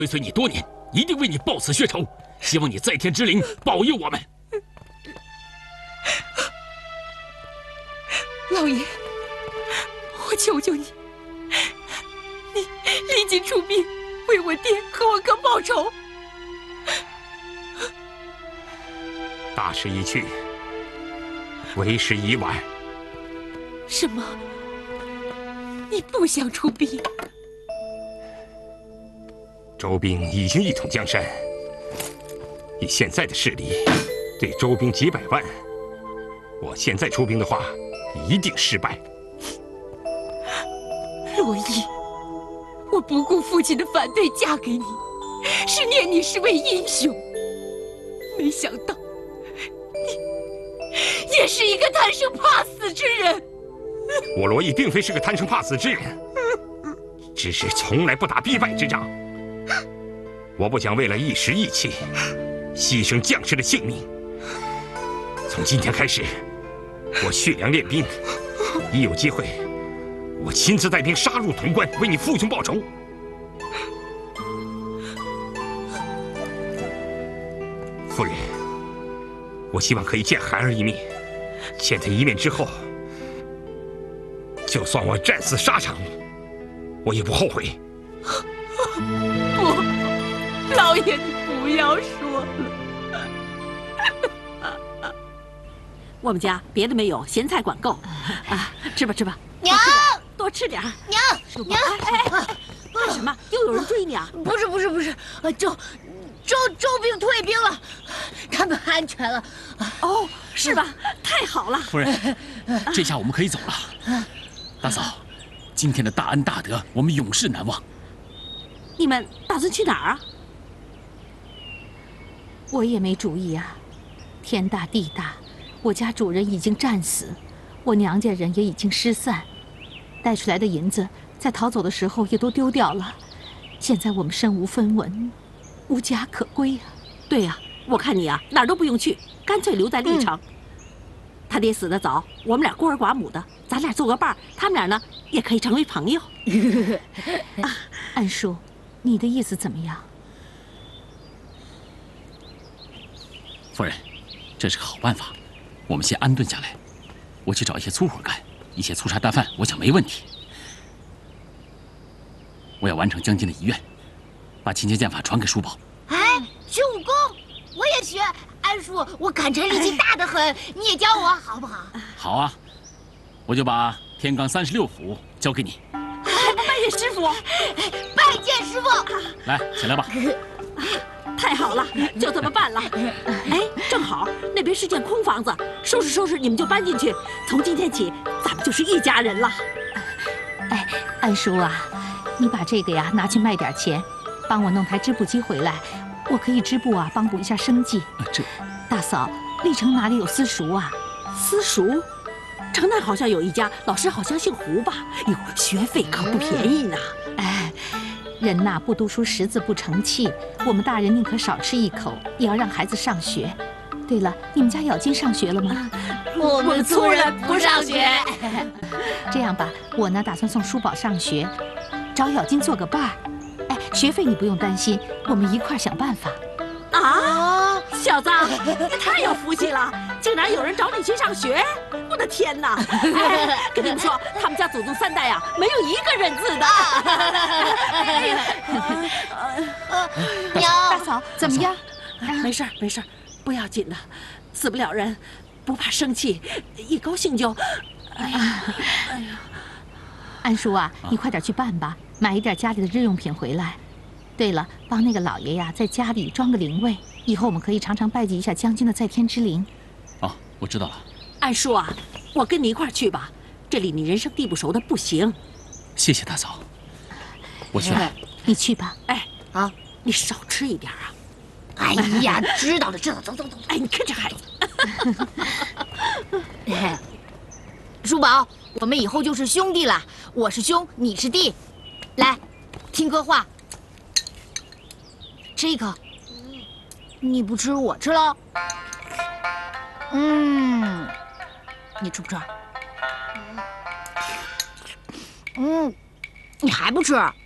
追随你多年，一定为你报此血仇。希望你在天之灵保佑我们。 老爷，我求求你，你立即出兵，为我爹和我哥报仇。 大势已去，为时已晚。 什么？你不想出兵？ 周兵已经一统江山，以现在的势力，对周兵几百万，我现在出兵的话，一定失败。 罗毅，我不顾父亲的反对嫁给你，是念你是位英雄，没想到你也是一个贪生怕死之人。 我罗毅并非是个贪生怕死之人，只是从来不打必败之仗。我不想为了一时义气，牺牲将士的性命。从今天开始，我蓄粮练兵，一有机会，我亲自带兵杀入潼关，为你父兄报仇。夫人，我希望可以见孩儿一面。见他一面之后，就算我战死沙场，我也不后悔。 不，老爷，你不要说了。 我们家别的没有，咸菜管够啊！吃吧吃吧， 娘， 多吃点。 娘， 干什么？又有人追你啊？ 不是，周兵退兵了，他们安全了。 哦，是吧？太好了， 夫人，这下我们可以走了。大嫂，今天的大恩大德，我们永世难忘。 你们打算去哪儿啊？ 我也没主意啊。天大地大，我家主人已经战死，我娘家人也已经失散，带出来的银子在逃走的时候也都丢掉了。现在我们身无分文，无家可归啊。 对呀，我看你啊哪儿都不用去，干脆留在历城。他爹死得早，我们俩孤儿寡母的，咱俩做个伴儿，他们俩呢也可以成为朋友。 安叔，你的意思怎么样？ 夫人，这是个好办法。我们先安顿下来，我去找一些粗活干，一些粗茶淡饭，我想没问题。我要完成将军的遗愿，把秦家剑法传给叔宝。 哎，学武功，我也学。安叔，我感觉力气大得很，你也教我好不好？ 好啊，我就把天罡36府交给你。 还不拜见师傅？ 拜见师傅。 来，起来吧。 太好了，就这么办了。哎，正好那边是间空房子，收拾收拾你们就搬进去。从今天起，咱们就是一家人了。 哎，安叔啊，你把这个呀拿去卖点钱，帮我弄台织布机回来，我可以织布啊，帮补一下生计。 这大嫂，历城哪里有私塾啊？ 私塾？城南好像有一家，老师好像姓胡吧？哟，学费可不便宜呢。 哎，人呐不读书，识字不成器。我们大人宁可少吃一口，也要让孩子上学。对了，你们家咬金上学了吗？ 我们粗人不上学。 这样吧，我呢打算送叔宝上学，找咬金做个伴儿。哎，学费你不用担心，我们一块儿想办法。 啊，小子，你太有福气了，竟然有人找你去上学！我的天哪！哎，跟你们说，他们家祖宗3代啊，没有一个认字的。 娘， 大嫂怎么样？ 没事没事，不要紧的，死不了人，不怕生气，一高兴就……哎呀， 安叔啊，你快点去办吧，买一点家里的日用品回来。对了，帮那个老爷呀，在家里装个灵位，以后我们可以常常拜祭一下将军的在天之灵。 哦，我知道了。 安叔啊，我跟你一块儿去吧，这里你人生地不熟的不行。 谢谢大嫂，我去了。 你去吧。 哎， 好， 你少吃一点啊。 哎呀，知道了，走。 哎，你看这孩子。 叔宝，我们以后就是兄弟了，我是兄，你是弟。来，听哥话，吃一口。你不吃，我吃喽。你吃不吃？你还不吃？